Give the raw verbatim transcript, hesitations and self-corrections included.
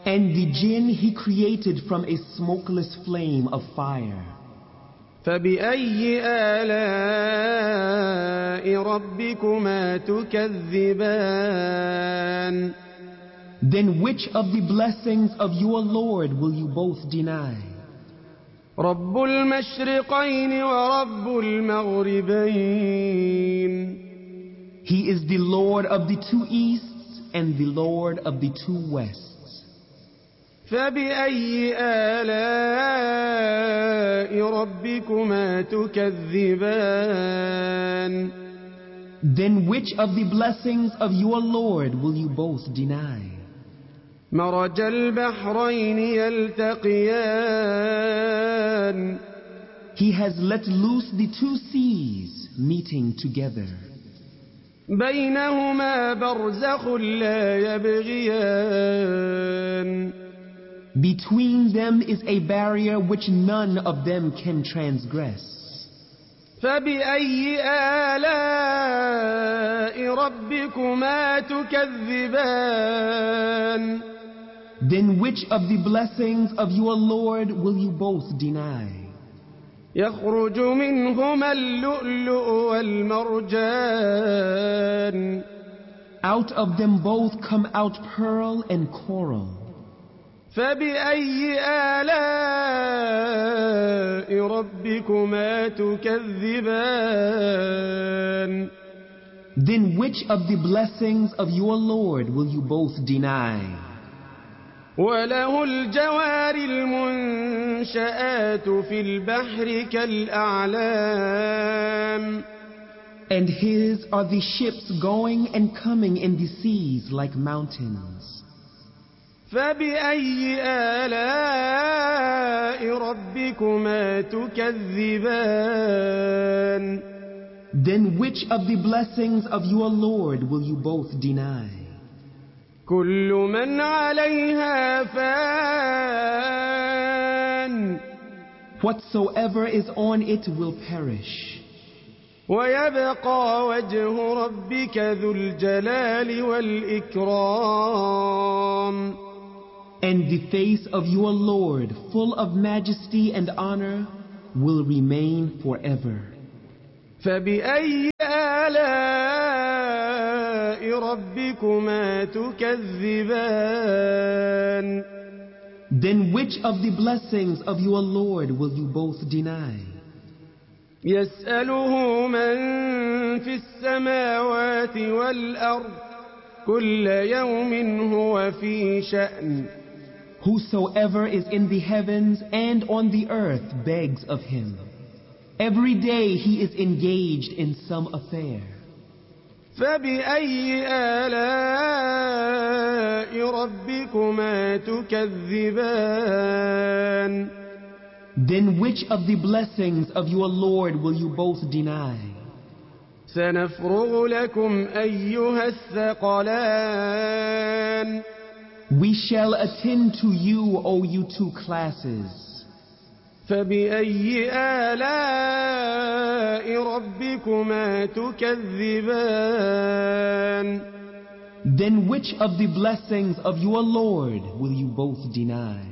And the jinn he created from a smokeless flame of fire. فبأي آلاء ربكما تكذبان Then which of the blessings of your Lord will you both deny? رب المشرقين ورب المغربين He is the Lord of the two easts and the Lord of the two wests. فبأي آلاء ربكما تكذبان Then which of the blessings of your Lord will you both deny? مرج البحرين يلتقيان He has let loose the two seas meeting together. بينهما برزخ لا يبغيان Between them is a barrier which none of them can transgress. فبأي آلاء ربكما تكذبان Then which of the blessings of your Lord will you both deny? يخرج منهما اللؤلؤ والمرجان Out of them both come out pearl and coral. فبأي آلاء ربكما تكذبان Then which of the blessings of your Lord will you both deny? وله الجوار المنشآت في البحر كالأعلام And his are the ships going and coming in the seas like mountains. فبأي آلاء ربكما تكذبان Then which of the blessings of your Lord will you both deny? كل من عليها فان Whatsoever is on it will perish. ويبقى وجه ربك ذو الجلال والإكرام And the face of your Lord, full of majesty and honor, will remain forever. فبأي آلاء ربكما تكذبان Then which of the blessings of your Lord will you both deny? يسأله من في السماوات والأرض كل يوم هو في شأن Whosoever is in the heavens and on the earth begs of him. Every day he is engaged in some affair. فبأي آلاء ربكما تكذبان Then which of the blessings of your Lord will you both deny? سنفرغ لكم أيها الثقلان We shall attend to you, O you two classes. فبأي آلاء ربكما تكذبان Then which of the blessings of your Lord will you both deny?